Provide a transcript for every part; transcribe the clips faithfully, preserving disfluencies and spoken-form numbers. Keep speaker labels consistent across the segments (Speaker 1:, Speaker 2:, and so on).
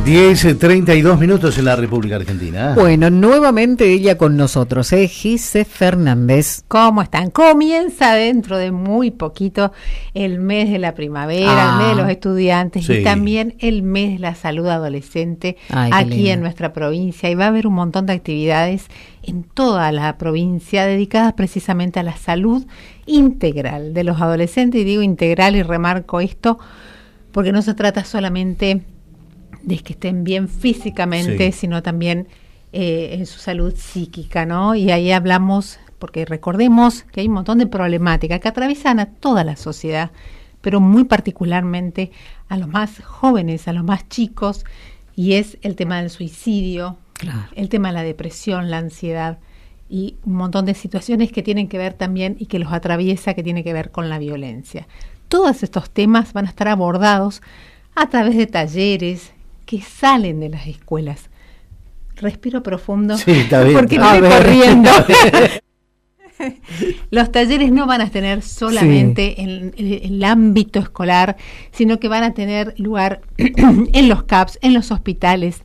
Speaker 1: diez, treinta y dos minutos en la República Argentina.
Speaker 2: Bueno, nuevamente ella con nosotros, ¿eh? Gise Fernández.
Speaker 3: ¿Cómo están? Comienza dentro de muy poquito el mes de la primavera, ah, el mes de los estudiantes, sí, y también el mes de la salud adolescente. Ay, aquí en nuestra provincia. Y va a haber un montón de actividades en toda la provincia dedicadas precisamente a la salud integral de los adolescentes. Y digo integral y remarco esto porque no se trata solamente de que estén bien físicamente, sí, sino también eh, en su salud psíquica, ¿no? Y ahí hablamos, porque recordemos que hay un montón de problemáticas que atraviesan a toda la sociedad, pero muy particularmente a los más jóvenes, a los más chicos, y es el tema del suicidio, claro, el tema de la depresión, la ansiedad, y un montón de situaciones que tienen que ver también y que los atraviesa, que tiene que ver con la violencia. Todos estos temas van a estar abordados a través de talleres que salen de las escuelas. Respiro profundo, sí, está bien, porque estoy corriendo. Los talleres no van a tener solamente sí. en, en el ámbito escolar, sino que van a tener lugar en los C A Ps, en los hospitales,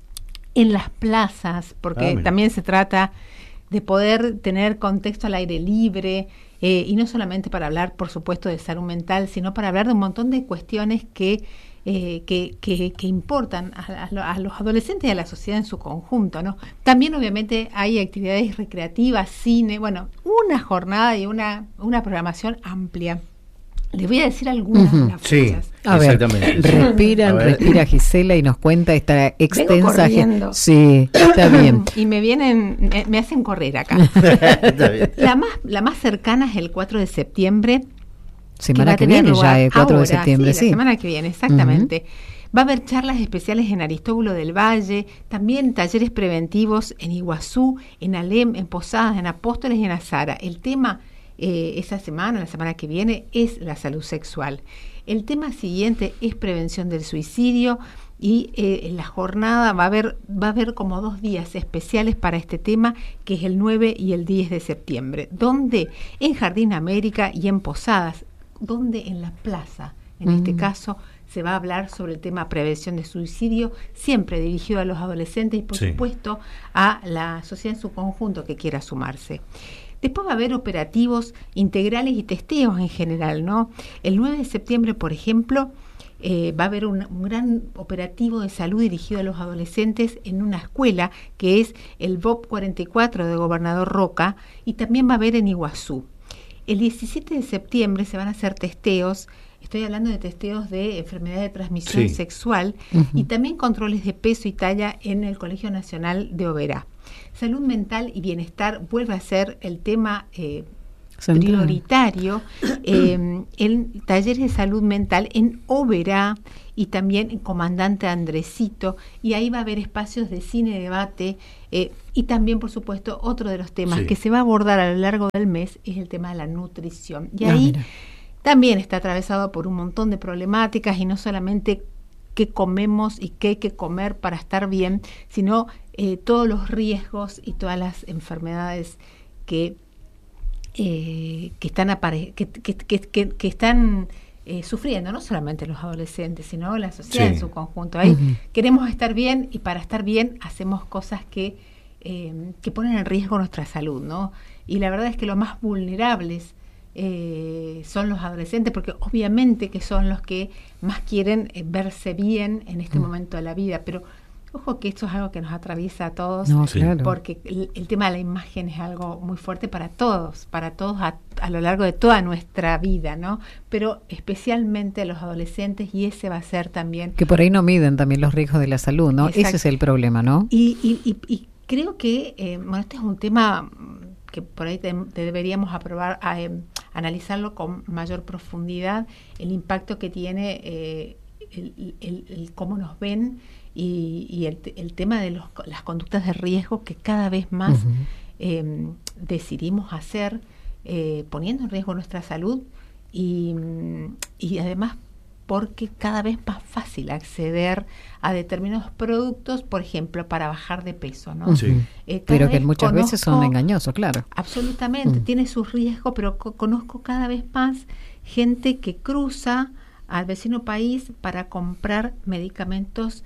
Speaker 3: en las plazas, porque ah, también se trata de poder tener contexto al aire libre, eh, y no solamente para hablar, por supuesto, de salud mental, sino para hablar de un montón de cuestiones que Eh, que, que, que importan a, a, a los adolescentes y a la sociedad en su conjunto, ¿no? También obviamente hay actividades recreativas, cine, bueno, una jornada y una, una programación amplia. Les voy a decir algunas uh-huh. de las fechas.
Speaker 2: Sí, a ver, respiran, a ver. respira Gisela y nos cuenta esta extensa...
Speaker 3: Vengo
Speaker 2: sí, está bien.
Speaker 3: Y me vienen, me, me hacen correr acá. Está bien. La más, la más cercana es el cuatro de septiembre,
Speaker 2: Semana que, que viene ya, el cuatro ahora, de septiembre, sí.
Speaker 3: La sí. semana que viene, exactamente. Uh-huh. Va a haber charlas especiales en Aristóbulo del Valle, también talleres preventivos en Iguazú, en Alem, en Posadas, en Apóstoles y en Azara. El tema eh, esa semana, la semana que viene, es la salud sexual. El tema siguiente es prevención del suicidio y eh, en la jornada va a haber va a haber como dos días especiales para este tema, que es el nueve y el diez de septiembre, donde en Jardín América y en Posadas, donde en la plaza, en mm. este caso, se va a hablar sobre el tema prevención de suicidio, siempre dirigido a los adolescentes y, por sí. supuesto, a la sociedad en su conjunto que quiera sumarse. Después va a haber operativos integrales y testeos en general, ¿no? El nueve de septiembre, por ejemplo, eh, va a haber un, un gran operativo de salud dirigido a los adolescentes en una escuela, que es el B O P cuarenta y cuatro de Gobernador Roca, y también va a haber en Iguazú. El diecisiete de septiembre se van a hacer testeos, estoy hablando de testeos de enfermedad de transmisión sí. sexual, uh-huh. y también controles de peso y talla en el Colegio Nacional de Oberá. Salud mental y bienestar vuelve a ser el tema eh, prioritario eh, en talleres de salud mental en Oberá y también en Comandante Andresito, y ahí va a haber espacios de cine, debate, eh, y también, por supuesto, otro de los temas sí. que se va a abordar a lo largo del mes es el tema de la nutrición. Y ah, ahí mira. también está atravesado por un montón de problemáticas, y no solamente qué comemos y qué hay que comer para estar bien, sino eh, todos los riesgos y todas las enfermedades que eh, que están apare- que, que, que, que, que están eh, sufriendo, no solamente los adolescentes, sino la sociedad sí. en su conjunto. Ahí uh-huh. queremos estar bien, y para estar bien hacemos cosas que eh, que ponen en riesgo nuestra salud, ¿no? Y la verdad es que los más vulnerables eh, son los adolescentes, porque obviamente que son los que más quieren eh, verse bien en este uh-huh. momento de la vida, pero ojo que esto es algo que nos atraviesa a todos, no, claro. porque el, el tema de la imagen es algo muy fuerte para todos, para todos a, a lo largo de toda nuestra vida, ¿no? Pero especialmente a los adolescentes, y ese va a ser también...
Speaker 2: Que por ahí no miden también los riesgos de la salud, ¿no? Exacto. Ese es el problema, ¿no?
Speaker 3: Y, y, y, y creo que, eh, bueno, este es un tema que por ahí te, te deberíamos aprobar, a, eh, analizarlo con mayor profundidad, el impacto que tiene eh, el, el, el cómo nos ven, y, y el, el tema de los, las conductas de riesgo que cada vez más uh-huh. eh, decidimos hacer, eh, poniendo en riesgo nuestra salud, y, y además porque cada vez más fácil acceder a determinados productos, por ejemplo, para bajar de peso, ¿no?
Speaker 2: Sí. Eh, pero que muchas conozco, veces son engañosos, claro.
Speaker 3: Absolutamente, mm. tiene sus riesgos, pero co- conozco cada vez más gente que cruza al vecino país para comprar medicamentos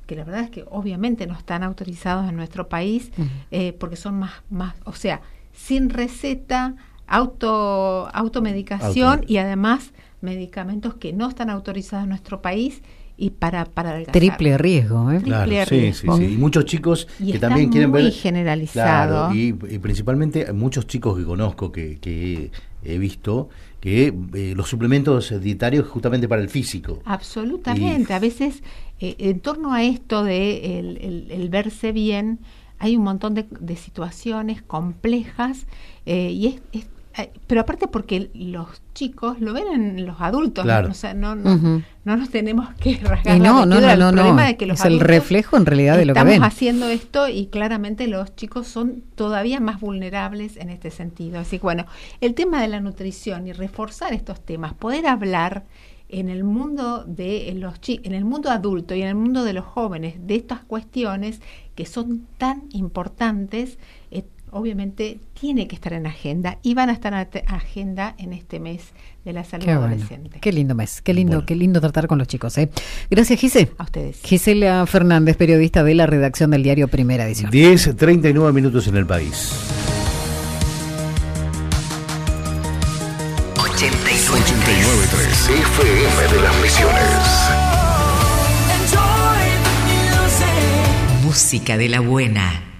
Speaker 3: que la verdad es que obviamente no están autorizados en nuestro país, uh-huh. eh, porque son más, más, o sea, sin receta, auto automedicación Auto. y además medicamentos que no están autorizados en nuestro país y para para adelgazar.
Speaker 2: Triple riesgo, ¿eh?
Speaker 1: Triple claro,
Speaker 3: riesgo.
Speaker 1: Sí, sí, sí. Y muchos chicos
Speaker 3: y
Speaker 1: que también quieren ver.
Speaker 3: Muy generalizado.
Speaker 1: Claro, y, y principalmente muchos chicos que conozco que, que he visto que eh, los suplementos dietarios justamente para el físico.
Speaker 3: Absolutamente. Y... A veces eh, en torno a esto de el, el, el verse bien hay un montón de, de situaciones complejas eh, y es, es eh, pero aparte porque los chicos lo ven en los adultos,
Speaker 1: claro.
Speaker 3: ¿no? O sea, no, no, uh-huh. no nos tenemos que rasgar
Speaker 2: y no,
Speaker 3: la
Speaker 2: no, no,
Speaker 3: el
Speaker 2: no,
Speaker 3: problema
Speaker 2: no.
Speaker 3: de que los
Speaker 2: es el reflejo en realidad de lo que ven.
Speaker 3: Estamos haciendo esto y claramente los chicos son todavía más vulnerables en este sentido. Así que bueno, el tema de la nutrición y reforzar estos temas, poder hablar en el mundo de los chi- en el mundo adulto y en el mundo de los jóvenes de estas cuestiones que son tan importantes, eh, obviamente tiene que estar en agenda y van a estar en agenda en este mes de la salud
Speaker 2: qué
Speaker 3: adolescente.
Speaker 2: Bueno, qué lindo mes, qué lindo,
Speaker 1: bueno.
Speaker 2: qué lindo tratar con los chicos, ¿eh? Gracias, Gise.
Speaker 3: A ustedes.
Speaker 2: Gisela Fernández, periodista de la redacción del diario Primera Edición.
Speaker 1: diez treinta y nueve minutos en el país.
Speaker 4: ochenta y nueve punto tres F M de las Misiones. Música de la buena.